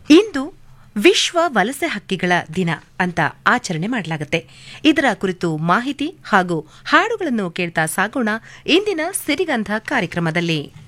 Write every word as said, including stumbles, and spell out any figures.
ಇಂದು ವಿಶ್ವ ವಲಸೆ ಹಕ್ಕಿಗಳ ದಿನ ಅಂತ ಆಚರಣೆ ಮಾಡಲಾಗುತ್ತೆ. ಇದರ ಕುರಿತು ಮಾಹಿತಿ ಹಾಗೂ ಹಾಡುಗಳನ್ನು ಕೇಳ್ತಾ ಸಾಗೋಣ ಇಂದಿನ ಸಿರಿಗಂಧ ಕಾರ್ಯಕ್ರಮದಲ್ಲಿ.